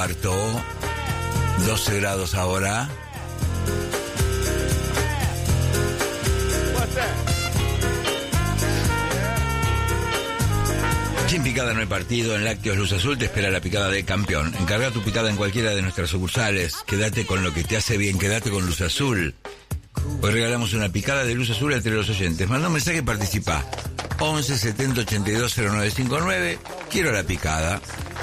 Harto, 12 grados ahora. Sin picada no hay partido. En Lácteos Luz Azul te espera la picada de campeón. Encarga tu picada en cualquiera de nuestras sucursales. Quédate con lo que te hace bien, quédate con Luz Azul. Hoy regalamos una picada de Luz Azul entre los oyentes. Manda un mensaje y participa. 11 70 82 0959. Quiero la picada.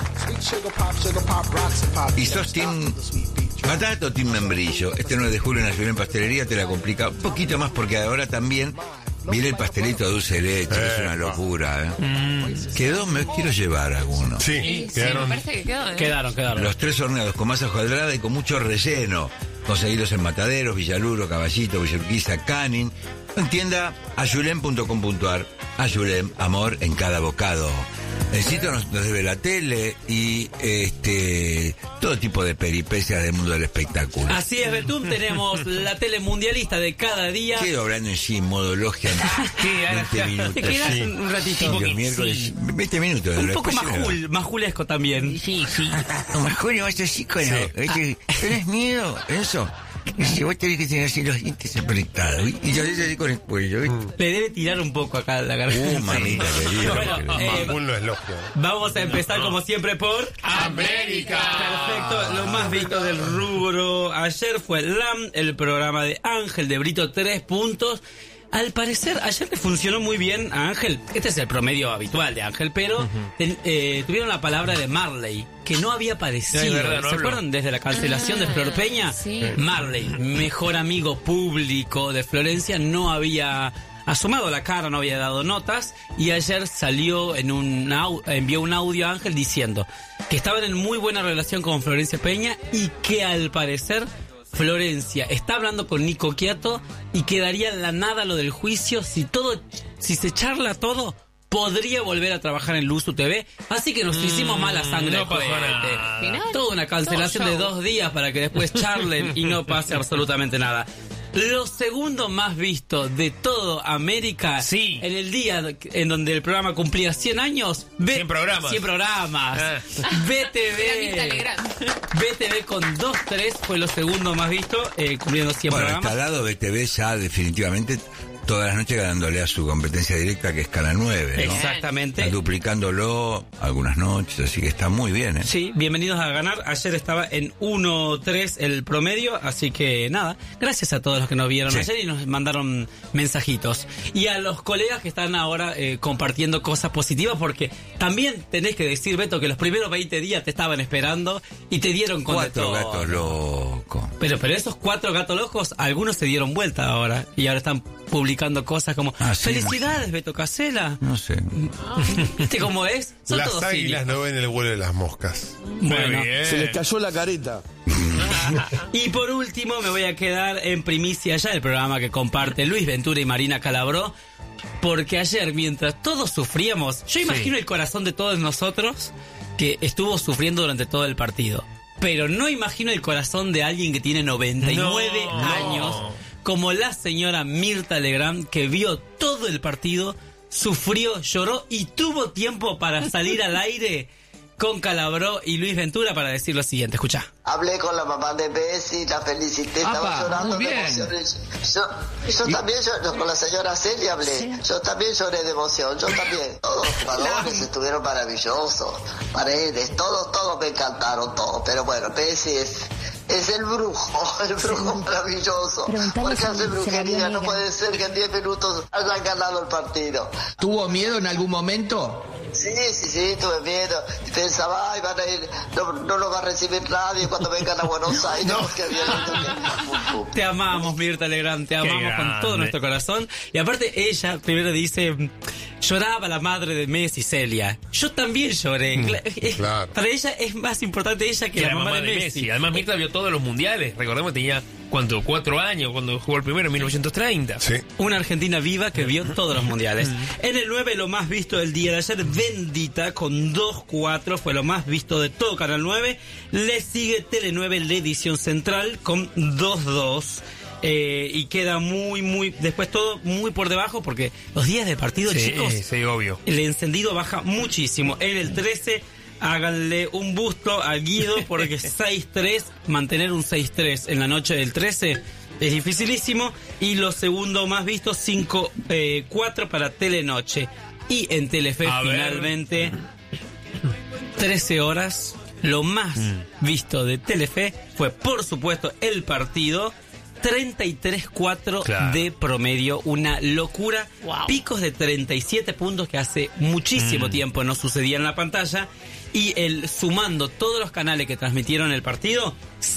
¿Y sos team batata o team membrillo? Este 9 de julio en la Julián Pastelería te la complica un poquito más porque ahora también viene el pastelito de dulce de leche, que es una locura, Quedó, me quiero llevar alguno. Sí, quedaron. Me parece que Quedaron. Los 3 horneados con masa cuadrada y con mucho relleno. Conseguidos en Mataderos, Villaluro, Caballito, Villurquiza, Canning. En tienda ayulem.com.ar. Ayulem, amor en cada bocado. El sitio nos debe la tele y todo tipo de peripecias del mundo del espectáculo. Así es, Betún, tenemos la tele mundialista de cada día. Quedo hablando en sí, en modo logia. 20 minutos. Te quedas un ratito. Los miércoles, 20 minutos. Un poco más julesco también. sí. Más Julio, vas así con ¿tenés miedo? Eso. Si vos tenés que tener así los dientes apretados. Y yo así con el cuello. Le debe tirar un poco acá la garganta. Mamita querida. Majul no es logia. Vamos a empezar como siempre por América. Perfecto, lo más visto del rubro. Ayer fue LAM, el programa de Ángel de Brito, 3 puntos. Al parecer, ayer le funcionó muy bien a Ángel. Este es el promedio habitual de Ángel, pero tuvieron la palabra de Marley, que no había aparecido. Sí, verdad, no ¿Se habló. acuerdan? Desde la cancelación de Flor Peña, sí. Marley, mejor amigo público de Florencia, no había asomado la cara, no había dado notas, y ayer salió envió un audio a Ángel diciendo que estaban en muy buena relación con Florencia Peña y que al parecer Florencia está hablando con Nico Quiato y quedaría en la nada lo del juicio. Si se charla todo, podría volver a trabajar en Luzu TV. Así que nos hicimos mala sangre. No pasó nada. Final. Toda una cancelación de 2 días para que después charlen y no pase absolutamente nada. Lo segundo más visto de todo América, Sí. en el día en donde el programa cumplía 100 años, 100 programas. 100 programas. Mirta BTV. Legrand. BTV con 2-3 fue lo segundo más visto, cumpliendo 100 Bueno, programas. instalado BTV ya definitivamente todas las noches ganándole a su competencia directa, que es Canal 9, ¿no? Exactamente. Está duplicándolo algunas noches, así que está muy bien, Sí, bienvenidos a ganar. Ayer estaba en 1-3 el promedio, así que nada, gracias a todos los que nos vieron Sí. ayer y nos mandaron mensajitos. Y a los colegas que están ahora compartiendo cosas positivas, porque también tenés que decir, Beto, que los primeros 20 días te estaban esperando y te dieron con de 4 todo. gatos locos. Pero esos 4 gatos locos, algunos se dieron vuelta ahora y ahora están publicando cosas como Sí, felicidades, Beto Casella. No sé. ¿Viste cómo es? Son Las todos águilas cínicos. no ven el vuelo de las moscas. Bueno, Muy bien. Se les cayó la careta. y por último me voy a quedar en primicia ya el programa que comparte Luis Ventura y Marina Calabró, porque ayer mientras todos sufríamos, yo imagino el corazón de todos nosotros que estuvo sufriendo durante todo el partido, pero no imagino el corazón de alguien que tiene 99 años, como la señora Mirta Legrand, que vio todo el partido, sufrió, lloró y tuvo tiempo para salir al aire con Calabró y Luis Ventura para decir lo siguiente. Escuchá. Hablé con la mamá de Bessie, la felicité, estaba llorando de emoción. Yo también, con la señora Celia hablé, yo también lloré de emoción, yo también. Todos los jugadores estuvieron maravillosos, Paredes, todos me encantaron, todos. Pero bueno, Bessie es el brujo maravilloso. Porque hace brujería, no puede ser que en 10 minutos hayan ganado el partido. ¿Tuvo miedo en algún momento? Sí, tuve miedo. Pensaba, ay, van a ir, no lo va a recibir nadie cuando vengan a Buenos Aires. Porque había Te amamos, Mirta Legrand, te amamos con grande. todo nuestro corazón. Y aparte ella primero dice, lloraba la madre de Messi, Celia. Yo también lloré. Claro. Para ella es más importante ella que la mamá de Messi. Además, Mirta vio todos los mundiales. Recordemos que tenía, ¿cuánto? 4 años cuando jugó el primero en 1930. Sí. Una Argentina viva que vio todos los mundiales. En el 9, lo más visto del día de ayer, Bendita, con 2-4, fue lo más visto de todo Canal 9. Le sigue Tele 9, la edición central, con 2-2. Y queda después todo muy por debajo, porque los días de partido, chicos, Sí, obvio. el encendido baja muchísimo. En el 13, háganle un busto a Guido porque 6-3, mantener un 6-3 en la noche del 13 es dificilísimo. Y lo segundo más visto, 5-4 para Telenoche. Y en Telefe finalmente 13 horas. Lo más visto de Telefe fue, por supuesto, el partido. 33-4 de promedio, una locura. Wow. Picos de 37 puntos que hace muchísimo tiempo no sucedía en la pantalla. Y sumando todos los canales que transmitieron el partido,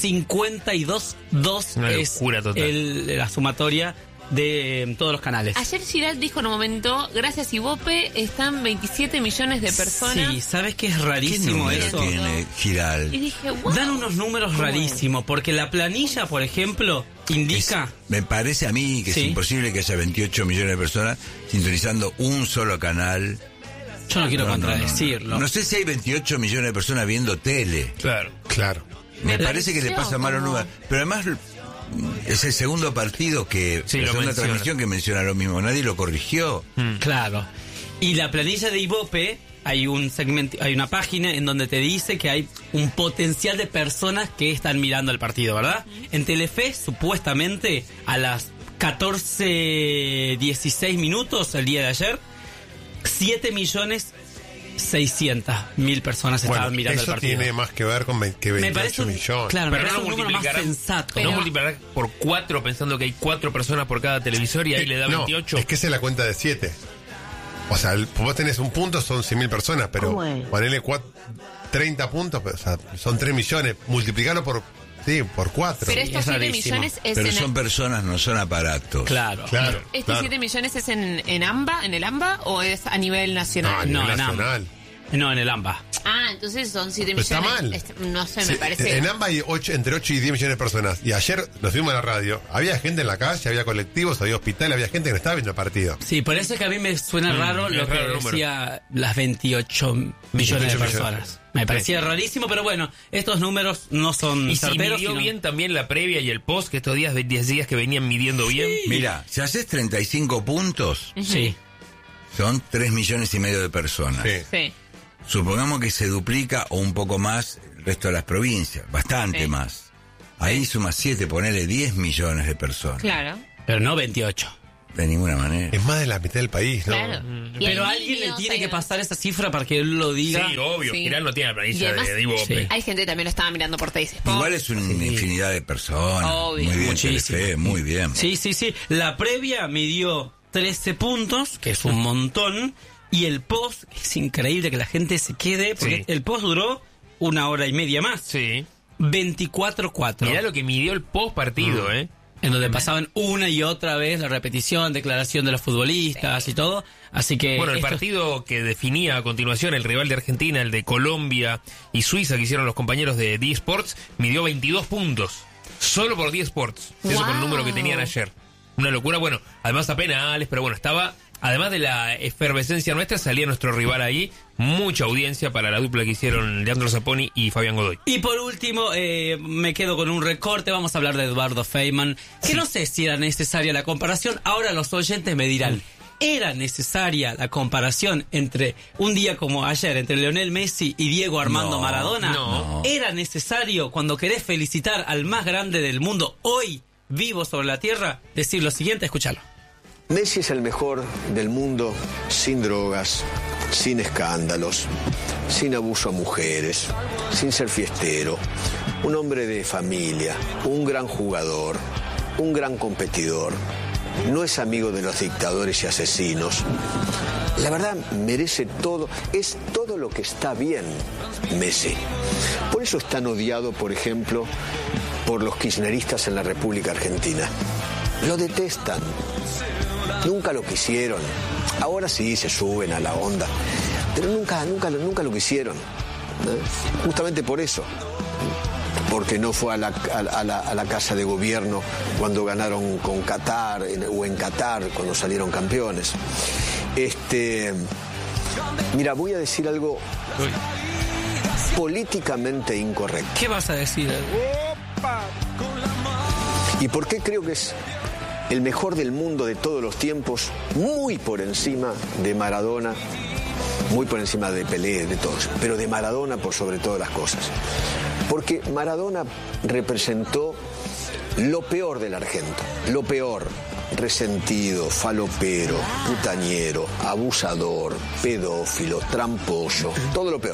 52-2 una es locura total. la sumatoria de todos los canales. Ayer Giral dijo en un momento, gracias Ibope, están 27 millones de personas. Sí, ¿sabes qué es ¿Qué rarísimo número eso? tiene Giral? Y dije, wow. Dan unos números rarísimos, porque la planilla, por ejemplo, indica... Me parece a mí que Sí. es imposible que haya 28 millones de personas sintonizando un solo canal. Yo no quiero contradecirlo. No sé si hay 28 millones de personas viendo tele. Claro. Claro. Me Me parece que le pareció pasa mal a como- número. Pero además es el segundo partido que... Sí, la lo segunda menciona. transmisión que menciona lo mismo. Nadie lo corrigió. Claro. Y la planilla de Ibope, hay un segmento, hay una página en donde te dice que hay un potencial de personas que están mirando el partido, ¿verdad? En Telefe, supuestamente, a las 14:16 minutos el día de ayer, 7.600.000 personas estaban Bueno, mirando el eso partido. tiene más que ver con que 28 Me parece millones. claro, me Pero parece no un número más multiplicará- sensato. Pero- No multiplicar por 4 pensando que hay 4 personas por cada televisor y ahí le da No, 28. es que esa es la cuenta de 7. O sea, vos tenés un punto, son 100.000 personas, pero ponele 30 puntos, o sea, son 3 millones. Multiplicarlo por 4. Pero estos Es 7 rarísimo. millones es Pero en... son personas, no son aparatos. Claro. Claro. ¿Estos claro. 7 millones es en AMBA, en el AMBA, o es a nivel No, a nacional? nivel No, en nacional. No, en el AMBA. Ah, entonces son 7 Pero está millones. mal. No sé, Sí, me parece. en ambas hay entre 8 y 10 millones de personas. Y ayer nos fuimos a la radio. Había gente en la calle, había colectivos, había hospital, había gente que no estaba viendo el partido. Sí, por eso es que a mí me suena raro es lo que raro el número. decía las 28 millones de 28 personas. millones. Me parecía rarísimo, pero bueno, estos números no son Y si certeros. midió sino- bien también la previa y el post, que estos 10 días que venían midiendo bien. Mira, si haces 35 puntos, Sí. son 3 millones y medio de personas. Sí. Sí. Supongamos que se duplica o un poco más el resto de las provincias, bastante Sí. más. Ahí suma 7, ponele 10 millones de personas. Claro. Pero no 28. De ninguna manera. Es más de la mitad del país, ¿no? Claro. Y Pero hay alguien le niños, tiene hay- que pasar esa cifra para que él lo diga. Sí, obvio. Sí. Giral no tiene la Y planilla además- de Ibope. Sí. Hay gente que también lo estaba mirando por Teis Sport. Igual es una infinidad de personas. Obvio. Muy bien, Muchísimo. Telefe, muy bien. Sí, sí, sí. La previa midió 13 puntos, que es un montón. Y el post, es increíble que la gente se quede, porque Sí. el post duró 1 hora y media más. Sí. 24-4. Mirá lo que midió el post partido, ¿eh? En donde pasaban una y otra vez la repetición, declaración de los futbolistas y todo. Así que. Bueno, el esto- partido que definía a continuación el rival de Argentina, el de Colombia y Suiza, que hicieron los compañeros de D-Sports, midió 22 puntos. Solo por D-Sports. Eso Wow. por el número que tenían ayer. Una locura. Bueno, además a penales, pero bueno, estaba... Además de la efervescencia nuestra, salía nuestro rival ahí. Mucha audiencia para la dupla que hicieron Leandro Zapponi y Fabián Godoy. Y por último, me quedo con un recorte. Vamos a hablar de Eduardo Feynman. Que no sé si era necesaria la comparación. Ahora los oyentes me dirán. ¿Era necesaria la comparación entre un día como ayer, entre Lionel Messi y Diego Armando No, Maradona? no. ¿Era necesario cuando querés felicitar al más grande del mundo hoy, vivo sobre la tierra, decir lo siguiente? Escúchalo. Messi es el mejor del mundo sin drogas, sin escándalos, sin abuso a mujeres, sin ser fiestero, un hombre de familia, un gran jugador, un gran competidor. No es amigo de los dictadores y asesinos. La verdad, merece todo, es todo lo que está bien, Messi. Por eso es tan odiado, por ejemplo, por los kirchneristas en la República Argentina. Lo detestan. Nunca lo quisieron. Ahora sí se suben a la onda. Pero nunca lo quisieron. Justamente por eso. Porque no fue a la casa de gobierno cuando ganaron con Qatar o en Qatar cuando salieron campeones. Mira, voy a decir algo políticamente incorrecto. ¿Qué vas a decir? ¿Y por qué creo que es el mejor del mundo de todos los tiempos, muy por encima de Maradona muy por encima de Pelé, de todos, pero de Maradona por sobre todas las cosas. Porque Maradona representó lo peor del argento, lo peor: resentido, falopero, putañero, abusador, pedófilo, tramposo, todo lo peor.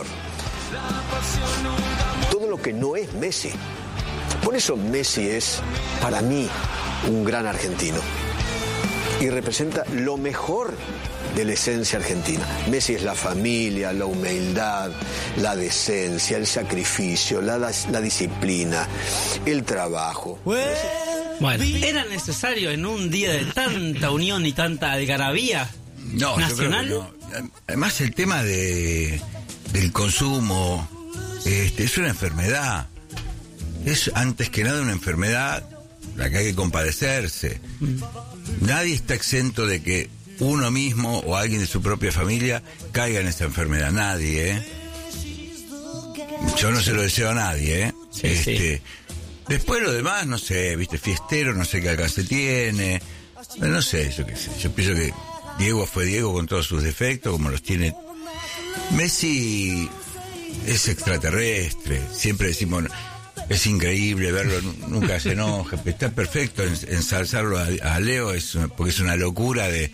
Todo lo que no es Messi. Por eso Messi es, para mí, un gran argentino. Y representa lo mejor de la esencia argentina. Messi es la familia, la humildad, la decencia, el sacrificio, la disciplina, el trabajo. Bueno, ¿era necesario en un día de tanta unión y tanta algarabía nacional? Yo creo que no. Además, el tema del consumo es una enfermedad. Es antes que nada una enfermedad la que hay que compadecerse. Nadie está exento de que uno mismo o alguien de su propia familia caiga en esta enfermedad. Nadie, Yo no se lo deseo a nadie, Sí. Después lo demás, no sé, fiestero, no sé qué alcance tiene. No sé, yo qué sé. Yo pienso que Diego fue Diego con todos sus defectos, como los tiene. Messi es extraterrestre. Siempre decimos, es increíble verlo, nunca se enoja. Está perfecto ensalzarlo a Leo, porque es una locura de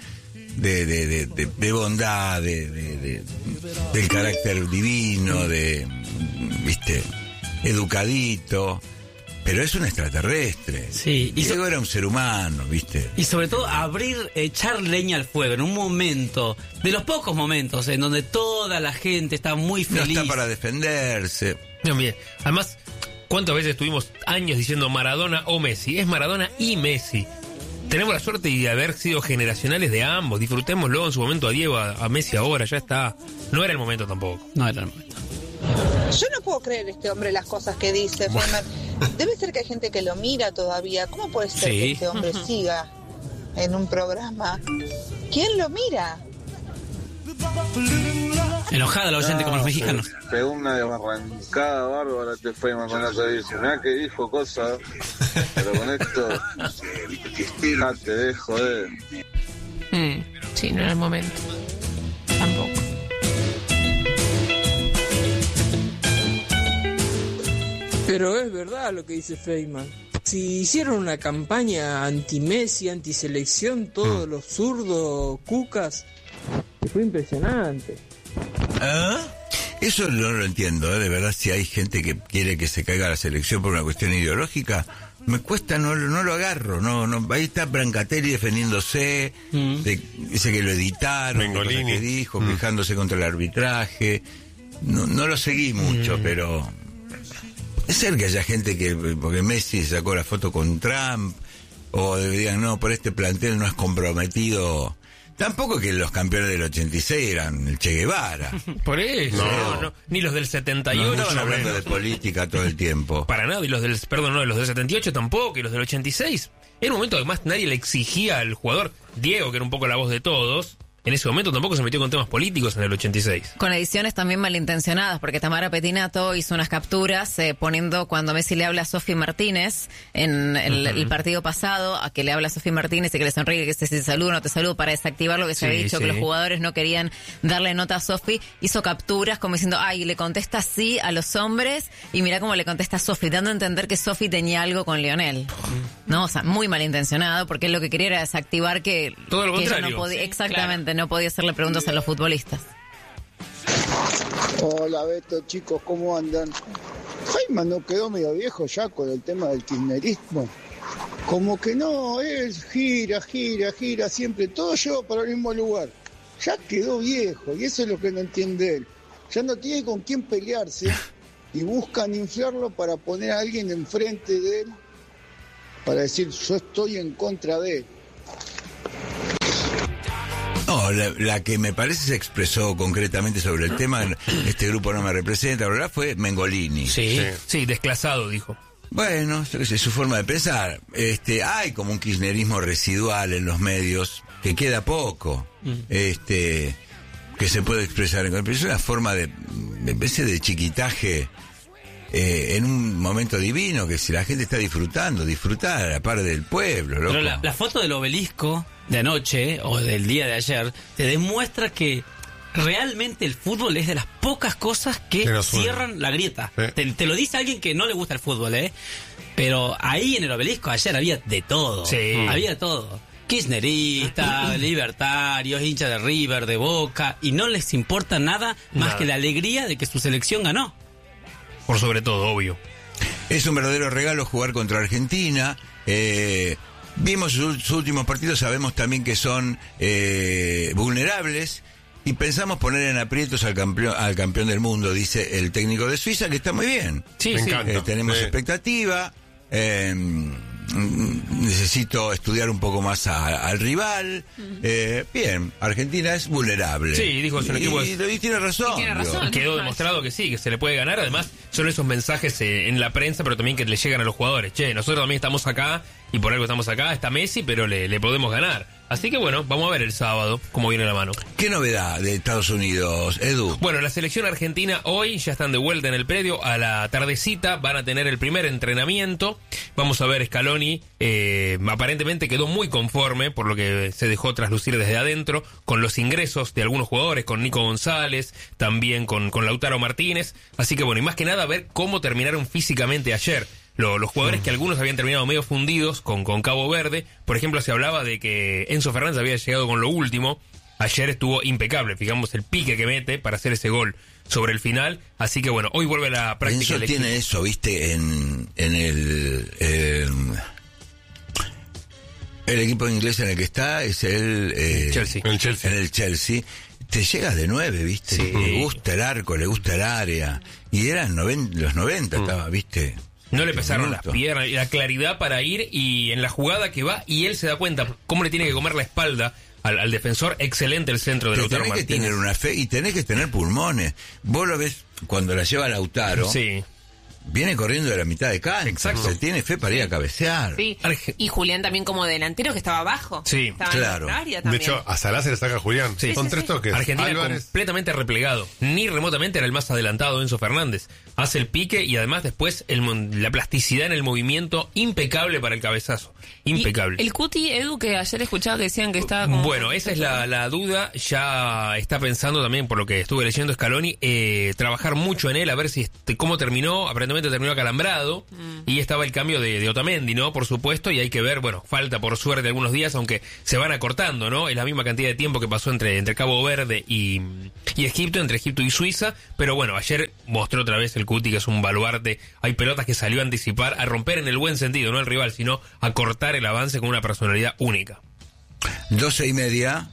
bondad, del carácter divino, educadito. Pero es un extraterrestre. Sí. Diego era un ser humano, Y sobre todo echar leña al fuego en un momento, de los pocos momentos en donde toda la gente está muy feliz. No está para defenderse. No, mire, además, ¿cuántas veces estuvimos años diciendo Maradona o Messi? Es Maradona y Messi. Tenemos la suerte de haber sido generacionales de ambos. Disfrutémoslo en su momento a Diego, a Messi ahora, ya está. No era el momento tampoco. No era el momento. Yo no puedo creer este hombre las cosas que dice, Feynman. Debe ser que hay gente que lo mira todavía. ¿Cómo puede ser que este hombre siga en un programa? ¿Quién lo mira? Enojada la oyente como los mexicanos. Pegó una desbarrancada bárbara este Feynman con eso dice. Mirá que dijo cosas, pero con esto ya te dejo Sí, no era el momento. Tampoco. Pero es verdad lo que dice Feynman. Si hicieron una campaña anti-Messi, anti-selección, todos los zurdos, cucas, fue impresionante. Eso no lo entiendo, de verdad, si hay gente que quiere que se caiga la selección por una cuestión ideológica, me cuesta, no lo agarro, no, ahí está Brancatelli defendiéndose, dice que lo editaron, Mengolini que dijo, quejándose contra el arbitraje, no lo seguí mucho, pero es ser que haya gente porque Messi sacó la foto con Trump, o digan, no, por este plantel no es comprometido. Tampoco que los campeones del 86 eran el Che Guevara. Por eso. No. Ni los del 78. No estaban hablando de política todo el tiempo. Para nada. Y los del 78 tampoco. Y los del 86. En un momento, además, nadie le exigía al jugador. Diego, que era un poco la voz de todos, en ese momento tampoco se metió con temas políticos en el 86. Con ediciones también malintencionadas, porque Tamara Petinato hizo unas capturas poniendo cuando Messi le habla a Sofi Martínez en el partido pasado, a que le habla a Sofi Martínez y que le sonríe, que te saludo, no te saludo, para desactivar lo que se había dicho, que los jugadores no querían darle nota a Sofi. Hizo capturas como diciendo, le contesta así a los hombres, y mira cómo le contesta a Sofi, dando a entender que Sofi tenía algo con Lionel. No, o sea, muy malintencionado, porque él lo que quería era desactivar que... Todo lo contrario. Ella no podía, exactamente, no podía hacerle preguntas a los futbolistas. Hola Beto, chicos, ¿cómo andan? Feynman no quedó medio viejo ya con el tema del kirchnerismo. Como que no, él gira, siempre, todo lleva para el mismo lugar. Ya quedó viejo, y eso es lo que no entiende él. Ya no tiene con quién pelearse, y buscan inflarlo para poner a alguien enfrente de él, para decir, yo estoy en contra de él. No, la que me parece se expresó concretamente sobre el tema, este grupo no me representa, ¿verdad? Fue Mengolini. Sí, desclasado, dijo. Bueno, es su forma de pensar. Hay como un kirchnerismo residual en los medios, que queda poco, que se puede expresar. Pero es una forma de especie de chiquitaje en un momento divino, que si la gente está disfrutar a la par del pueblo, loco. Pero la foto del obelisco de anoche o del día de ayer te demuestra que realmente el fútbol es de las pocas cosas que cierran la grieta. Te lo dice alguien que no le gusta el fútbol, pero ahí en el Obelisco ayer había de todo. Había de todo. Kirchneristas, libertarios, hinchas de River, de Boca, y no les importa nada más que la alegría de que su selección ganó. Por sobre todo, obvio. Es un verdadero regalo jugar contra Argentina. Vimos sus últimos partidos, sabemos también que son vulnerables, y pensamos poner en aprietos al campeón del mundo, dice el técnico de Suiza, que está muy bien. Me encanta. Tenemos expectativa. Necesito estudiar un poco más al rival. Bien, Argentina es vulnerable. Sí, dijo es un equipo. Y tiene razón. Quedó demostrado que sí, que se le puede ganar. Además, son esos mensajes en la prensa, pero también que le llegan a los jugadores. Che, nosotros también estamos acá, y por algo estamos acá. Está Messi, pero le podemos ganar. Así que bueno, vamos a ver el sábado cómo viene la mano. ¿Qué novedad de Estados Unidos, Edu? Bueno, la selección argentina hoy ya están de vuelta en el predio. A la tardecita van a tener el primer entrenamiento. Vamos a ver, Scaloni aparentemente quedó muy conforme, por lo que se dejó traslucir desde adentro, con los ingresos de algunos jugadores, con Nico González, también con Lautaro Martínez. Así que bueno, y más que nada ver cómo terminaron físicamente ayer. Los jugadores que algunos habían terminado medio fundidos con Cabo Verde. Por ejemplo, se hablaba de que Enzo Fernández había llegado con lo último. Ayer estuvo impecable, fijamos el pique que mete para hacer ese gol sobre el final. Así que bueno, hoy vuelve la práctica. Enzo tiene eso, viste, en el equipo inglés en el que está, es Chelsea. En el Chelsea. Te llegas de 9, viste. Sí. Le gusta el arco, le gusta el área. Y eran los 90, estaba, viste. No le pesaron las piernas, la claridad para ir, y en la jugada que va, y él se da cuenta cómo le tiene que comer la espalda al defensor. Excelente el centro de Lautaro Martínez. Tenés que tener una fe y tenés que tener pulmones. Vos lo ves cuando la lleva Lautaro. Sí. Viene corriendo de la mitad de cancha. Exacto. Se tiene fe para ir a cabecear. Sí. Y Julián también como delantero, que estaba abajo. Sí, estaba claro. En el área De también. hecho, a Salah se le saca a Julián. Sí. Son tres toques. Argentina Álvarez. completamente replegado. Ni remotamente era el más adelantado Enzo Fernández. Hace el pique y además después la plasticidad en el movimiento, impecable para el cabezazo. Impecable. ¿Y el Cuti, Edu, que ayer escuchaba que decían que estaba como... Bueno, esa es la duda. Ya está pensando también, por lo que estuve leyendo, Scaloni, trabajar mucho en él, a ver si cómo terminó. Aparentemente terminó acalambrado. Y estaba el cambio de Otamendi, ¿no? Por supuesto, y hay que ver, bueno, falta por suerte algunos días, aunque se van acortando, ¿no? Es la misma cantidad de tiempo que pasó entre Cabo Verde y Egipto, entre Egipto y Suiza. Pero bueno, ayer mostró otra vez el Cuti, que es un baluarte. Hay pelotas que salió a anticipar, a romper en el buen sentido, no al rival, sino a cortar el avance con una personalidad única. 12:30.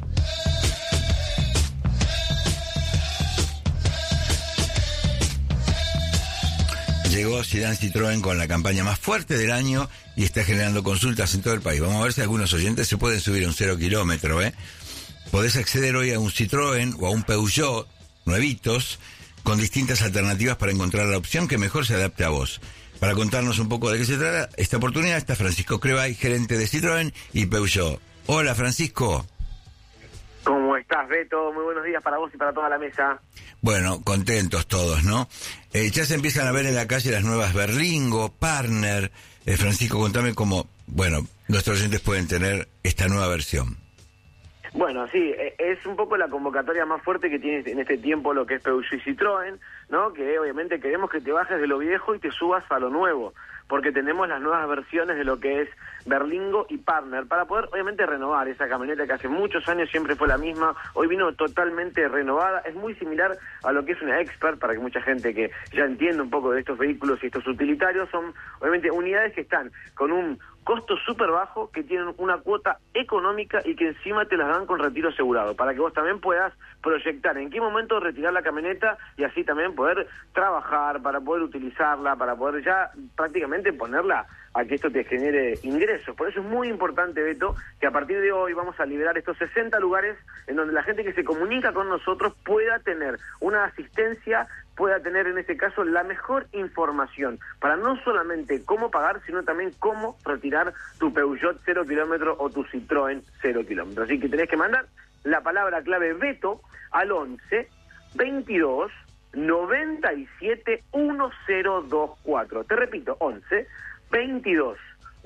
Llegó Zidane Citroën con la campaña más fuerte del año y está generando consultas en todo el país. Vamos a ver si algunos oyentes se pueden subir a un 0 kilómetro, Podés acceder hoy a un Citroën o a un Peugeot nuevitos con distintas alternativas para encontrar la opción que mejor se adapte a vos. Para contarnos un poco de qué se trata esta oportunidad está Francisco Crevay, gerente de Citroën y Peugeot. Hola, Francisco. ¿Cómo estás, Beto? Muy buenos días para vos y para toda la mesa. Bueno, contentos todos, ¿no? Ya se empiezan a ver en la calle las nuevas Berlingo, Partner. Francisco, contame cómo, nuestros oyentes pueden tener esta nueva versión. Bueno, sí, es un poco la convocatoria más fuerte que tiene en este tiempo lo que es Peugeot y Citroën, ¿no? Que obviamente queremos que te bajes de lo viejo y te subas a lo nuevo, porque tenemos las nuevas versiones de lo que es Berlingo y Partner, para poder obviamente renovar esa camioneta que hace muchos años siempre fue la misma, hoy vino totalmente renovada, es muy similar a lo que es una Expert, para que mucha gente que ya entienda un poco de estos vehículos y estos utilitarios, son obviamente unidades que están con un costo súper bajo, que tienen una cuota económica y que encima te las dan con retiro asegurado, para que vos también puedas proyectar en qué momento retirar la camioneta y así también poder trabajar, para poder utilizarla, para poder ya prácticamente ponerla a que esto te genere ingresos. Por eso es muy importante, Beto, que a partir de hoy vamos a liberar estos 60 lugares en donde la gente que se comunica con nosotros pueda tener una asistencia, pueda tener en este caso la mejor información para no solamente cómo pagar, sino también cómo retirar tu Peugeot 0 kilómetro o tu Citroën 0 kilómetro. Así que tenés que mandar la palabra clave Beto al 11 22 97 1024. Te repito, 11 22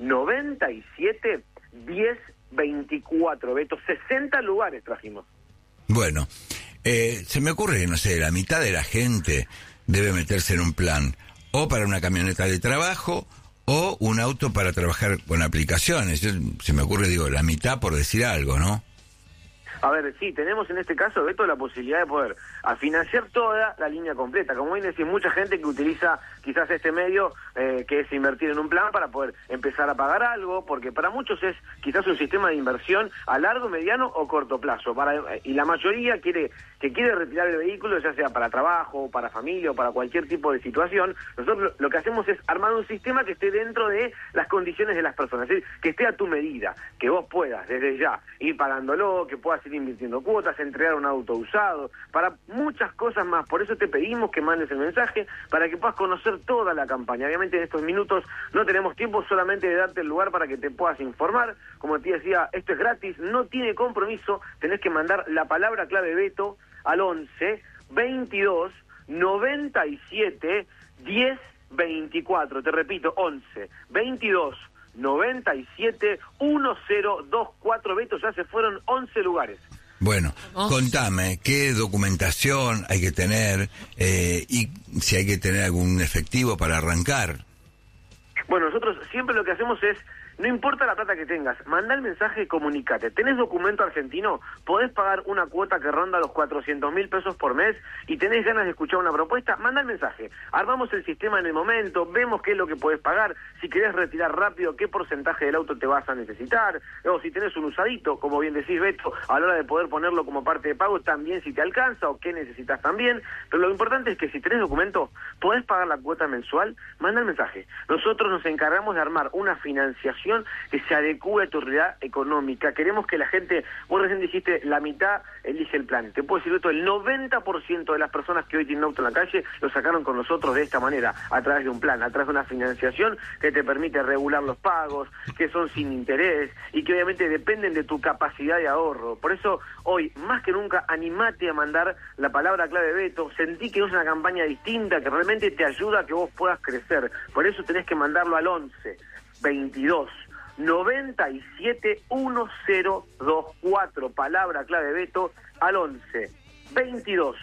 97 10 24. Beto, 60 lugares trajimos. Bueno, Se me ocurre que, no sé, la mitad de la gente debe meterse en un plan, o para una camioneta de trabajo, o un auto para trabajar con aplicaciones. Se me ocurre, digo, la mitad por decir algo, ¿no? A ver, sí, tenemos en este caso, Beto, la posibilidad de poder financiar toda la línea completa. Como bien decís, mucha gente que utiliza quizás este medio, que es invertir en un plan para poder empezar a pagar algo, porque para muchos es quizás un sistema de inversión a largo, mediano o corto plazo. Y la mayoría quiere retirar el vehículo, ya sea para trabajo, para familia o para cualquier tipo de situación. Nosotros lo que hacemos es armar un sistema que esté dentro de las condiciones de las personas, es decir, que esté a tu medida, que vos puedas desde ya ir pagándolo, que puedas ir invirtiendo cuotas, entregar un auto usado, para muchas cosas más. Por eso te pedimos que mandes el mensaje para que puedas conocer toda la campaña. Obviamente en estos minutos no tenemos tiempo solamente de darte el lugar para que te puedas informar. Como te decía, esto es gratis, no tiene compromiso, tenés que mandar la palabra clave Beto al 11 22 97 10 24. Te repito, 11 22 97 1024. Beto, ya se fueron 11 lugares. Bueno, contame, ¿qué documentación hay que tener y si hay que tener algún efectivo para arrancar? Bueno, nosotros siempre lo que hacemos es, no importa la plata que tengas, manda el mensaje y comunicate. ¿Tenés documento argentino? ¿Podés pagar una cuota que ronda los 400.000 pesos por mes y tenés ganas de escuchar una propuesta? Manda el mensaje. Armamos el sistema en el momento, vemos qué es lo que podés pagar. Si querés retirar rápido, qué porcentaje del auto te vas a necesitar. O si tenés un usadito, como bien decís, Beto, a la hora de poder ponerlo como parte de pago, también si te alcanza o qué necesitas también. Pero lo importante es que si tenés documento, podés pagar la cuota mensual, manda el mensaje. Nosotros nos encargamos de armar una financiación que se adecue a tu realidad económica. Queremos que la gente, vos recién dijiste, la mitad elige el plan. Te puedo decir esto, el 90% de las personas que hoy tienen auto en la calle lo sacaron con nosotros de esta manera, a través de un plan, a través de una financiación que te permite regular los pagos, que son sin interés y que obviamente dependen de tu capacidad de ahorro. Por eso hoy, más que nunca, animate a mandar la palabra clave Beto. Sentí que es una campaña distinta, que realmente te ayuda a que vos puedas crecer. Por eso tenés que mandarlo al 11 22 97 1024, palabra clave Beto, al 11 22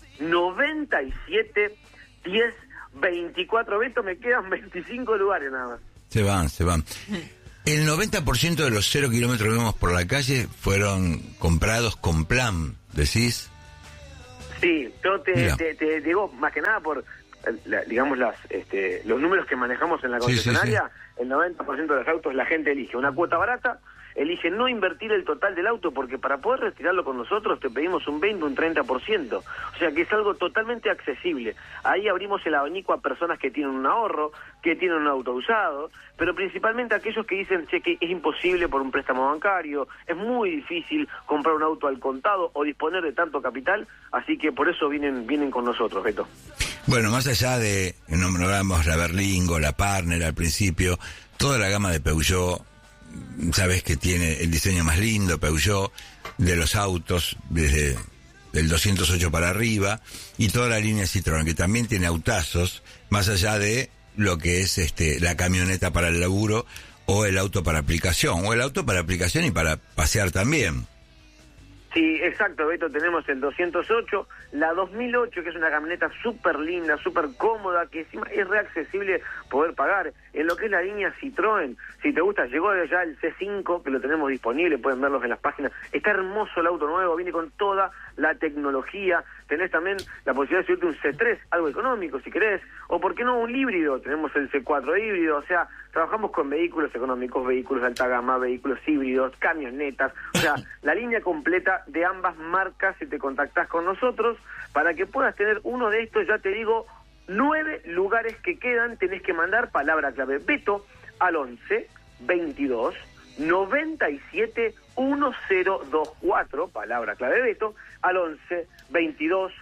97 10 24. Beto, me quedan 25 lugares nada más. Se van. El 90% de los 0 kilómetros que vemos por la calle fueron comprados con plan, ¿decís? Sí, yo te digo más que nada por, digamos, los números que manejamos en la concesionaria. Sí. El 90% de los autos la gente elige una cuota barata, elige no invertir el total del auto, porque para poder retirarlo con nosotros te pedimos un 20, un 30%, o sea que es algo totalmente accesible. Ahí abrimos el abanico a personas que tienen un ahorro, que tienen un auto usado, pero principalmente aquellos que dicen, che, que es imposible por un préstamo bancario, es muy difícil comprar un auto al contado o disponer de tanto capital, así que por eso vienen con nosotros, Beto. Bueno, más allá de, nombramos la Berlingo, la Partner al principio, toda la gama de Peugeot, sabes que tiene el diseño más lindo, Peugeot, de los autos, desde el 208 para arriba, y toda la línea Citroën, que también tiene autazos, más allá de lo que es la camioneta para el laburo, o el auto para aplicación, y para pasear también. Sí, exacto, Beto, tenemos el 208, la 2008, que es una camioneta súper linda, súper cómoda, que encima es reaccesible poder pagar. En lo que es la línea Citroën, si te gusta, llegó ya el C5, que lo tenemos disponible, pueden verlos en las páginas. Está hermoso el auto nuevo, viene con toda la tecnología. Tenés también la posibilidad de subirte un C3, algo económico si querés, o por qué no un híbrido, tenemos el C4 híbrido, o sea, trabajamos con vehículos económicos, vehículos de alta gama, vehículos híbridos, camionetas, o sea, la línea completa de ambas marcas. Si te contactás con nosotros, para que puedas tener uno de estos, ya te digo, 9 lugares que quedan, tenés que mandar palabra clave Beto al 11 22 97 1024, palabra clave Beto, al 11 22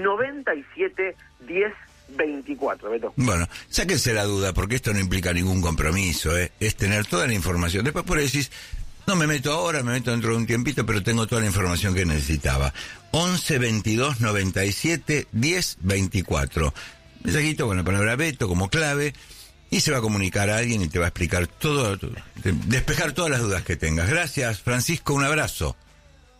97 10 24, Beto. Bueno, sáquense la duda, porque esto no implica ningún compromiso, es tener toda la información. Después por ahí decís, no me meto ahora, me meto dentro de un tiempito, pero tengo toda la información que necesitaba. 11 22 97 10 24. Mensajito con la palabra Beto como clave, y se va a comunicar a alguien y te va a explicar todo, despejar todas las dudas que tengas. Gracias, Francisco, un abrazo.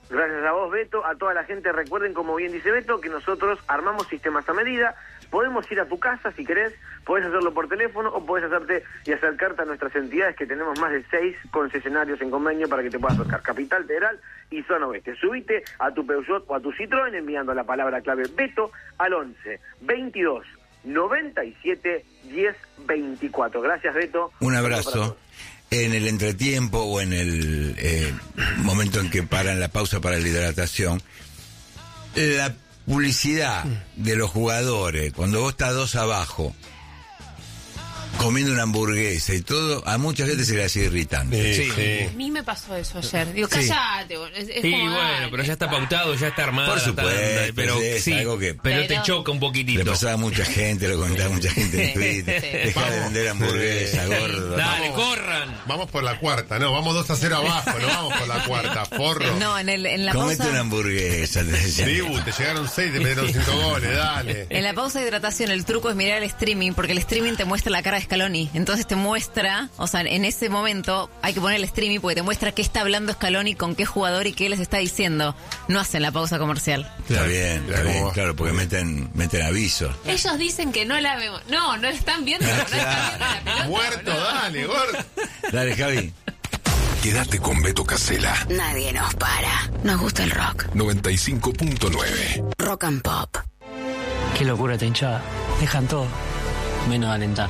Gracias a vos, Beto, a toda la gente. Recuerden, como bien dice Beto, que nosotros armamos sistemas a medida. Podemos ir a tu casa si querés, podés hacerlo por teléfono o podés hacerte y acercarte a nuestras entidades, que tenemos más de 6 concesionarios en convenio para que te puedas acercar. Capital Federal y Zona Oeste. Subite a tu Peugeot o a tu Citroën enviando la palabra clave Beto al 11 22 97 10 24. Gracias, Beto. Un abrazo. En el entretiempo o en el momento en que paran la pausa para la hidratación, la publicidad de los jugadores, cuando vos estás 2 abajo, comiendo una hamburguesa y todo, a mucha gente se le hace irritante. Sí. A mí me pasó eso ayer. Digo, callate. Es sí, como, bueno, pero ya está pautado, ya está armado. Por supuesto, pero es sí, algo que... pero te choca un poquitito. Le pasaba a mucha gente, lo comentaba mucha gente en Twitter. Deja de vender hamburguesa, gordo. Dale, corran. Vamos por la cuarta, no, vamos 2-0 abajo, no vamos por la cuarta, forro. No, en la Comete pausa... una hamburguesa. Te llegaron 6, te metieron 5 goles, dale. En la pausa de hidratación el truco es mirar el streaming, porque el streaming te muestra la cara de Scaloni. Entonces te muestra, o sea, en ese momento hay que poner el streaming porque te muestra qué está hablando Scaloni, con qué jugador y qué les está diciendo. No hacen la pausa comercial. Está bien, claro, porque meten avisos. Ellos dicen que no la vemos. No la están viendo. No están viendo la pelota. Muerto, dale, gordo. Dale, Javi. Quédate con Beto Casella. Nadie nos para. Nos gusta el rock. 95.9. Rock and Pop. Qué locura esta hinchada. Dejan todo, menos alentar.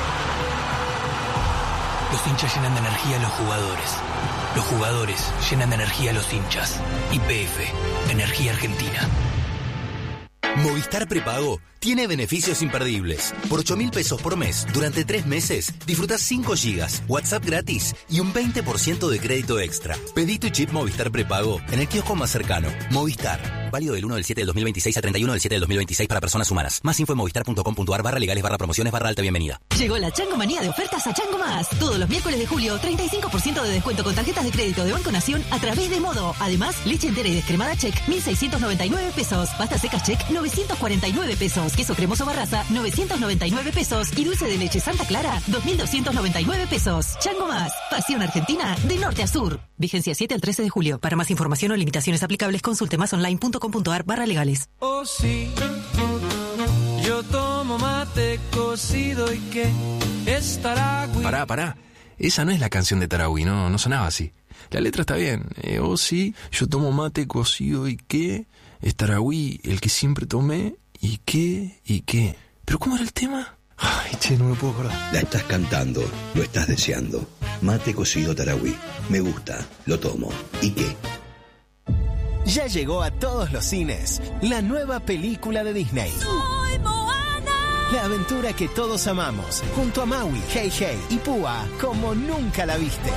Los hinchas llenan de energía a los jugadores. Los jugadores llenan de energía a los hinchas. YPF, Energía Argentina. Movistar Prepago tiene beneficios imperdibles. Por 8.000 pesos por mes, durante 3 meses, disfrutás 5 gigas, WhatsApp gratis y un 20% de crédito extra. Pedí tu chip Movistar Prepago en el kiosco más cercano. Movistar. Válido del 1 del 7 del 2026 a 31 del 7 del 2026 para personas humanas. Más info en movistar.com.ar/legales/promociones/alta bienvenida. Llegó la Chango Manía de ofertas a Chango Más. Todos los miércoles de julio, 35% de descuento con tarjetas de crédito de Banco Nación a través de Modo. Además, leche entera y descremada Check, 1.699 pesos. Pasta seca Check, 949 pesos. Queso cremoso Barraza, 999 pesos. Y dulce de leche Santa Clara, 2.299 pesos. Chango Más. Pasión Argentina de norte a sur. Vigencia 7 al 13 de julio. Para más información o limitaciones aplicables, consulte másonline.com.ar/legales. Oh sí, yo tomo mate cocido y que es Taragüí. Pará. Esa no es la canción de Taragüí, no sonaba así. La letra está bien. Oh sí, yo tomo mate cocido y que es Taragüí, el que siempre tomé y qué. ¿Pero cómo era el tema? Ay, che, no me puedo acordar. La estás cantando, lo estás deseando. Mate cocido Taragüí. Me gusta, lo tomo. ¿Y qué? Ya llegó a todos los cines la nueva película de Disney. ¡Soy Moana! La aventura que todos amamos, junto a Maui, Hey Hey y Púa, como nunca la viste.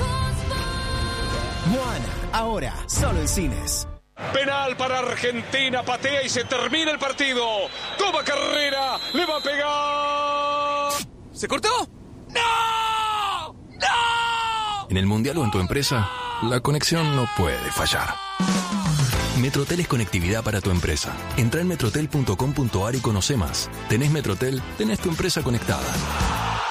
Moana, ahora, solo en cines. Penal para Argentina, patea y se termina el partido. Toma carrera, le va a pegar. ¿Se cortó? ¡No! ¡No! En el Mundial o en tu empresa, la conexión no puede fallar. Metrotel es conectividad para tu empresa. Entra en metrotel.com.ar y conoce más. ¿Tenés Metrotel? Tenés tu empresa conectada.